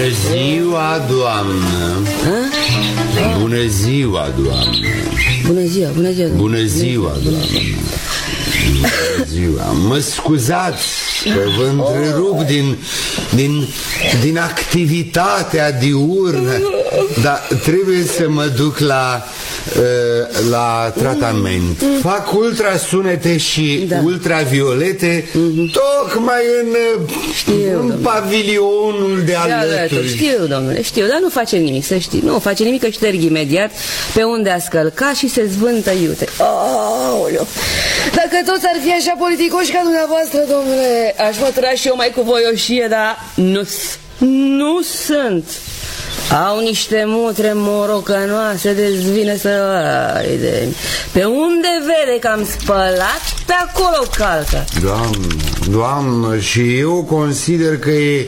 ziua, doamnă. Bună ziua, doamnă. Bună ziua, bună ziua. Bună ziua, doamnă. Bună ziua. Mă scuzați că vă întrerup din activitatea diurnă, dar trebuie să mă duc la tratament. Fac ultrasunete și ultraviolete tocmai în pavilionul de alături. Știu, domnule, știu, dar nu face nimic, să știi. Nu face nimic, că șterg imediat pe unde a scălcat și se zvântă iute. Aoleu. Dacă toți ar fi așa politicoși ca dumneavoastră, domnule, aș mătura și eu mai cu voioșie, dar nu sunt. Au niște mutre morocănoase de zvine să... Pe unde vede că am spălat, pe acolo calcă. Doamnă, și eu consider că e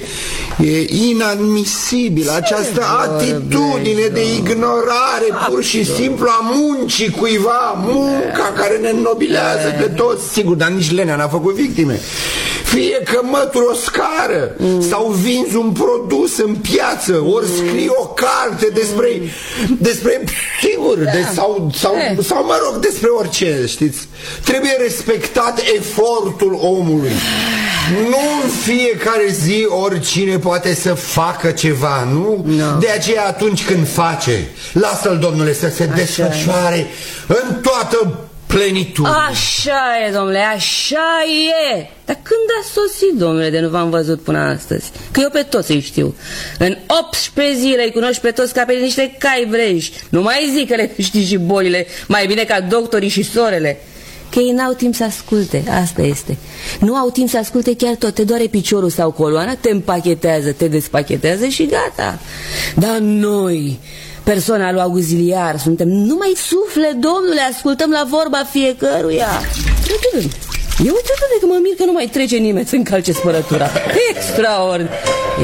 inadmisibil această atitudine de ignorare pur și simplu a muncii cuiva, munca care ne înnobilează pe toți. Sigur, dar nici Lenea n-a făcut victime. Fie că mături o scară sau vinzi un produs în piață, ori scrii o carte despre sigur, sau mă rog, despre orice, știți. Trebuie respectat efortul omului. Nu în fiecare zi oricine poate să facă ceva, nu? De aceea atunci când face, lasă-l, domnule, să se desfășoare în toată plenitudine. Așa e, domnule, așa e. Dar când a sosit, domnule, de nu v-am văzut până astăzi? Că eu pe toți îi știu. În 18 zile îi cunoști pe toți ca pe niște cai vreji. Nu mai zic că le știi și bolile mai bine ca doctorii și sorele. Că ei n-au timp să asculte, asta este. Nu au timp să asculte chiar tot. Te doare piciorul sau coloana, te împachetează, te despachetează și gata. Dar noi, persoana lui auziliar, suntem numai suflet, domnule, ascultăm la vorba fiecăruia. Eu uite-te că mă mir că nu mai trece nimeni să încalce spărătura. Extraordinar.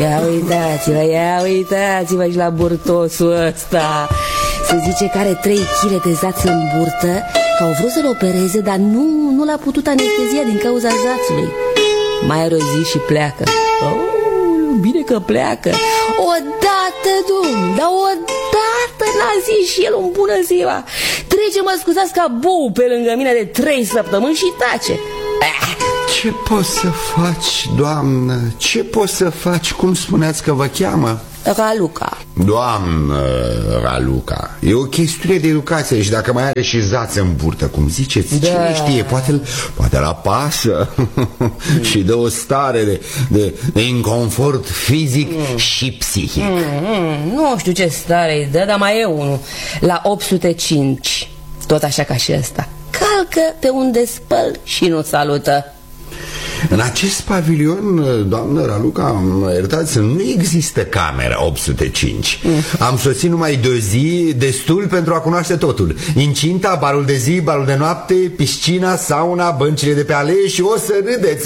Ia uitați-vă și la burtosul ăsta. Se zice că are 3 kg de zaț în burtă, că au vrut să-l opereze, dar nu l-a putut anestezia din cauza zațului. Mai are o zi și pleacă. Bine că pleacă. Odată, domn, dar odată n-a zis și el un bună ziua. Trece, mă scuzați, ca bou pe lângă mine de 3 săptămâni și tace. Ce poți să faci, doamnă? Ce poți să faci? Cum spuneați că vă cheamă? Raluca. Doamnă Raluca, e o chestiune de educație. Și dacă mai are și zață în burtă, cum ziceți, cine știe, poate la pasă și dă o stare de inconfort fizic și psihic. Nu știu ce stare îi dă, dar mai e unul la 805. Tot așa ca și ăsta. Calcă pe unde spăl și nu salută. În acest pavilion, doamnă Raluca, mă iertați, nu există camera 805. Am sosit numai de o zi, destul pentru a cunoaște totul. Incinta, barul de zi, barul de noapte, piscina, sauna, băncile de pe alee și o să râdeți.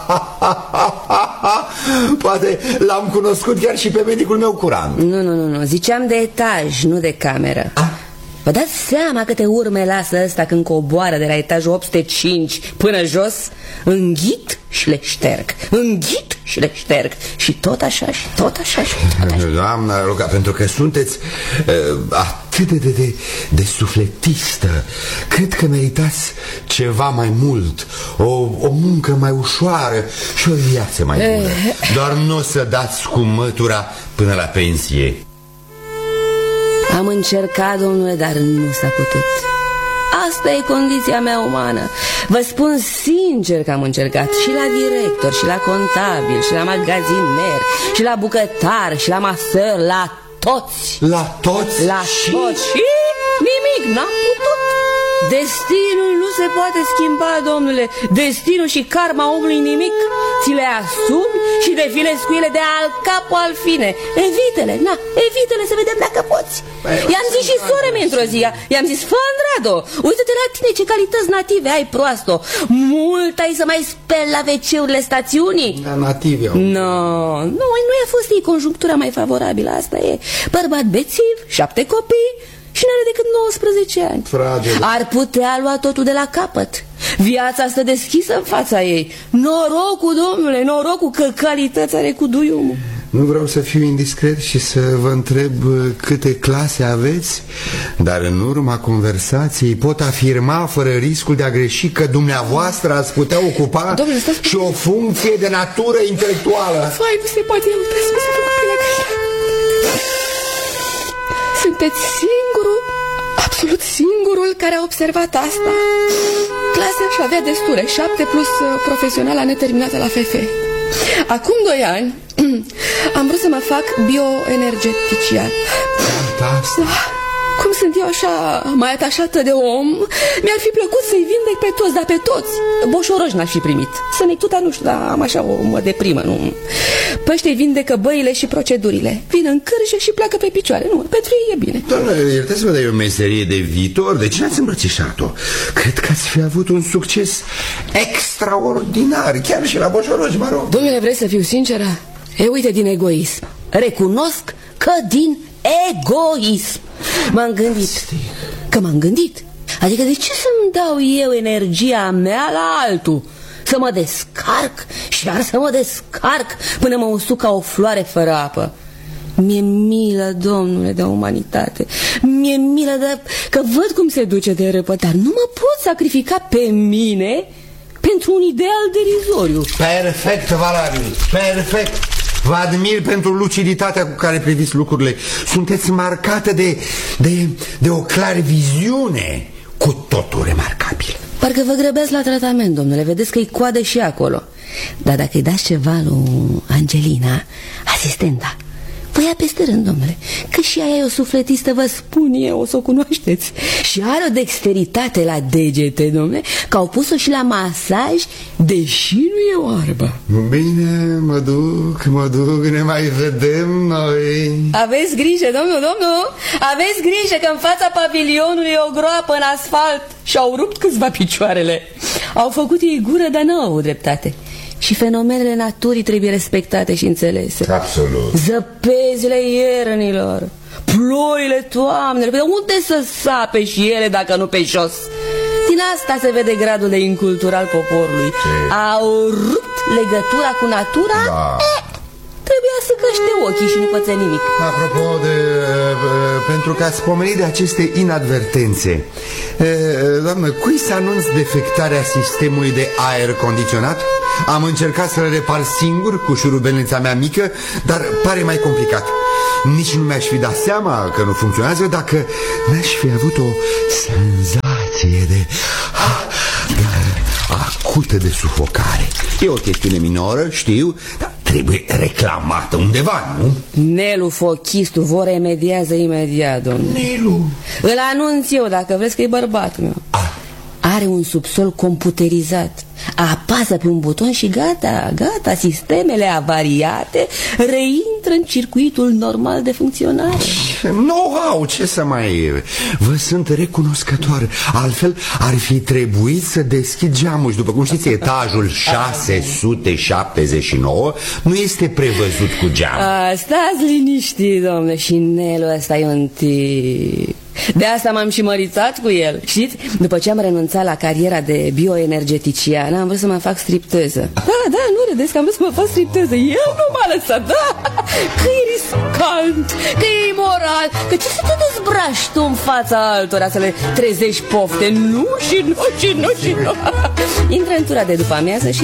Poate l-am cunoscut chiar și pe medicul meu curant. Nu, ziceam de etaj, nu de cameră. Vă dați seama câte urme lasă ăsta când coboară de la etajul 805 până jos? Înghit și le șterg, înghit și le șterg. Și tot așa, și tot așa, și tot așa. Doamna Raluca, pentru că sunteți atât de sufletistă, cred că meritați ceva mai mult, o muncă mai ușoară și o viață mai bună. Doar nu o să dați cu mătura până la pensie. Am încercat, domnule, dar nu s-a putut. Asta e condiția mea umană. Vă spun sincer că am încercat și la director, și la contabil, și la magaziner, și la bucătar, și la masăr, la toți. La toți? La toți. Și nimic, n-am putut. Destinul nu se poate schimba, domnule. Destinul și karma omului nimic. Ți le asumi și defilezi cu ele de al capo al fine. Evite-le, evite-le să vedem dacă poți. I-am zis și sorei mea într-o zi. I-am zis, fă, Andrado, uite-te la tine ce calități native ai, proasto. Mult ai să mai speli la WC-urile stațiunii. Da, native. Nu i-a fost ei conjunctura mai favorabilă, asta e. Bărbat bețiv, 7 copii și n-are decât 19 ani. Fragil. Ar putea lua totul de la capăt. Viața stă deschisă în fața ei. Norocul, domnule, norocul că calități are cu duiumul. Nu vreau să fiu indiscret și să vă întreb câte clase aveți, dar în urma conversației pot afirma fără riscul de a greși că dumneavoastră ați putea ocupa și o funcție de natură intelectuală. Vai, nu se poate, eu trebuie să fac pe la greșeală. Sunteți singurul, absolut singurul care a observat asta. Clasa și avea destule, 7 plus profesionala neterminată la FF. Acum 2 ani am vrut să mă fac bioenergetician. Cum sunt eu așa mai atașată de om, mi-ar fi plăcut să-i vindec pe toți, dar pe toți. Boșoroși n-aș fi primit. Sănituta nu știu, dar am așa mă deprimă, nu. Pe ăștia-i vindecă băile și procedurile. Vin în cârjă și pleacă pe picioare. Nu, pentru ei e bine. Doamne, iertați-vă, dar e o meserie de viitor. De ce n-ați îmbrățișat-o? Cred că ați fi avut un succes extraordinar, chiar și la boșoroși, mă rog. Domnule, vrei să fiu sinceră? E, uite, din egoism. Recunosc că din egoism m-am gândit. Adică de ce să-mi dau eu energia mea la altul? Să mă descarc și iar să mă descarc până mă usuc ca o floare fără apă. Mi-e milă, domnule, de umanitate. Mi-e milă că văd cum se duce de râpă, dar nu mă pot sacrifica pe mine pentru un ideal derizoriu. Perfect valabil, perfect. Vă admir pentru luciditatea cu care priviți lucrurile. Sunteți marcată de o clariviziune cu totul remarcabil. Parcă vă grăbeați la tratament, domnule. Vedeți că-i coadă și acolo. Dar dacă îi dați ceva lui Angelina, asistenta, vă ia peste rând, domnule. Că și aia e o sufletistă, vă spun eu, o să o cunoașteți. Și are o dexteritate la degete, domnule, că au pus-o și la masaj, deși nu e oarbă. Bine, mă duc, ne mai vedem noi. Aveți grijă, domnul, aveți grijă că în fața pavilionului e o groapă în asfalt și au rupt câțiva picioarele. Au făcut ei gură, dar nu au avut dreptate. Și fenomenele naturii trebuie respectate și înțelese. Absolut. Zăpezile iernilor, ploile toamnelor, de unde să sape și ele dacă nu pe jos? Din asta se vede gradul de incultură al poporului. Au rupt legătura cu natura. Da. Trebuia să căște ochii și nu pățe nimic. Apropo de... pentru că ați pomenit de aceste inadvertențe, doamnă, cui să anunț defectarea sistemului de aer condiționat? Am încercat să-l repar singur cu șurubelnița mea mică, dar pare mai complicat. Nici nu mi-aș fi dat seama că nu funcționează dacă n-aș fi avut o senzație de acută de sufocare. E o chestiune minoră, știu, dar trebuie reclamată undeva, nu? Nelu Fochistu vă remediază imediat, domnule. Nelu? Îl anunț eu, dacă vreți, că e bărbatul meu. Are un subsol computerizat. Apasă pe un buton și gata, sistemele avariate reintră în circuitul normal de funcționare. Know-how, ce să mai... Vă sunt recunoscător. Altfel ar fi trebuit să deschid geamul. Și după cum știți, etajul 679 nu este prevăzut cu geam. Stați liniștit, domnule. Și Nelu ăsta e un tip. De asta m-am și măritat cu el. Știți, după ce am renunțat la cariera de bioenergeticiană, am vrut să mă fac stripteză. Da, nu râdeți că am vrut să mă fac stripteză. El nu m-a lăsat, da. Că e riscant, că e imoral, că ce să te dezbraci tu în fața altora, să le trezești pofte. Nu. Intră în tura de după amiază și